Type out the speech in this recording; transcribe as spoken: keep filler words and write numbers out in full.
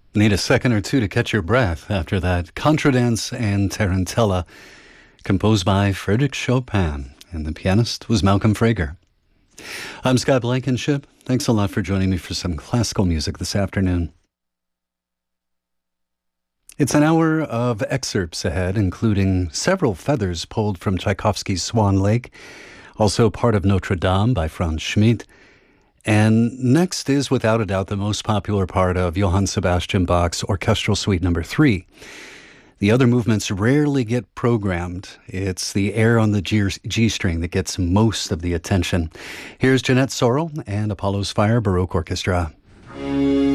Need a second or two to catch your breath after that Contradance and Tarantella, composed by Frédéric Chopin, and the pianist was Malcolm Frager. I'm Scott Blankenship. Thanks a lot for joining me for some classical music this afternoon. It's an hour of excerpts ahead, including several feathers pulled from Tchaikovsky's Swan Lake, also part of Notre Dame by Franz Schmidt. And next is, without a doubt, the most popular part of Johann Sebastian Bach's Orchestral Suite Number three. The other movements rarely get programmed. It's the air on the G, G string that gets most of the attention. Here's Jeanette Sorrell and Apollo's Fire Baroque Orchestra.